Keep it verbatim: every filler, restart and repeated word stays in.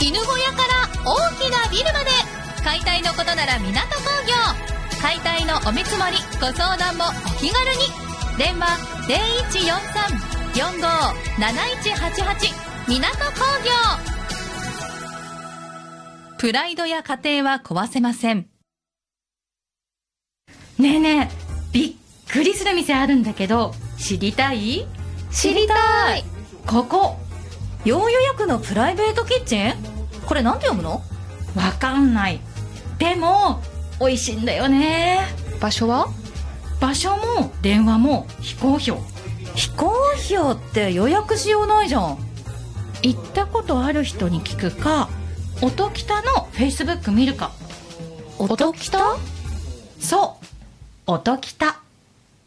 犬小屋から大きなビルまで、解体のことなら港工業。解体のお見積もりご相談もお気軽に。電話 ゼロいちよんさん よんごなないちはちはち 港工業。プライドや家庭は壊せません。 ねえねえ、びっくりする店あるんだけど、知りたい？ 知りたい。 ここ要予約のプライベートキッチン？これなんて読むの？ わかんない。でも美味しいんだよね。 場所は？ 場所も電話も非公表。 非公表って予約しようないじゃん。 行ったことある人に聞くか、音北のフェイスブック見るか。 音北？ そう、音北。